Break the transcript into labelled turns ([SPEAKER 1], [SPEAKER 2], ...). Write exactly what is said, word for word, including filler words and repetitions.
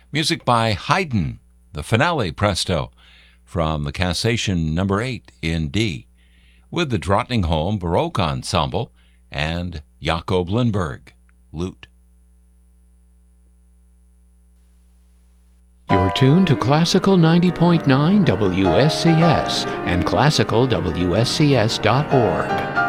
[SPEAKER 1] Music by Haydn, the finale presto from the Cassation number eight in D, with the Drottningholm Baroque Ensemble and Jacob Lindberg, lute.
[SPEAKER 2] You're tuned to Classical ninety point nine W S C S and classical W S C S dot org.